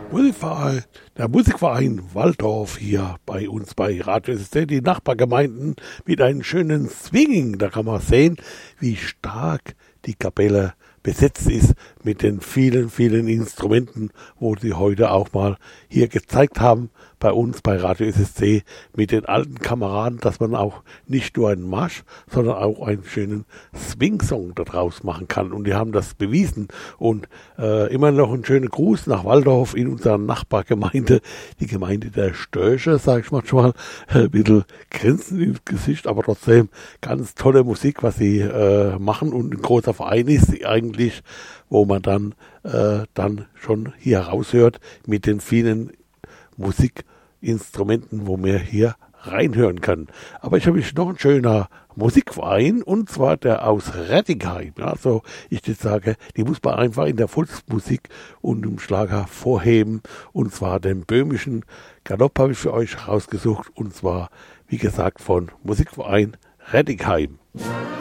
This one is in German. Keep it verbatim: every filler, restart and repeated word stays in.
Musikverein, der Musikverein Walldorf hier bei uns bei Radio S S C, die Nachbargemeinden mit einem schönen Swinging. Da kann man sehen, wie stark die Kapelle besetzt ist mit den vielen, vielen Instrumenten, wo sie heute auch mal hier gezeigt haben bei uns bei Radio S S C mit den alten Kameraden, dass man auch nicht nur einen Marsch, sondern auch einen schönen Swing-Song daraus machen kann. Und die haben das bewiesen. Und äh, immer noch einen schönen Gruß nach Walldorf in unserer Nachbargemeinde, die Gemeinde der Störche, sage ich manchmal, ein bisschen Grinsen ins Gesicht, aber trotzdem ganz tolle Musik, was sie äh, machen. Und ein großer Verein ist sie eigentlich, wo man dann, äh, dann schon hier raushört mit den vielen Musikinstrumenten, wo wir hier reinhören können. Aber ich habe mich noch ein schöner Musikverein, und zwar der aus Rettigheim. Also ich jetzt sage, die muss man einfach in der Volksmusik und im Schlager vorheben, und zwar den böhmischen Galopp habe ich für euch rausgesucht, und zwar, wie gesagt, von Musikverein Rettigheim.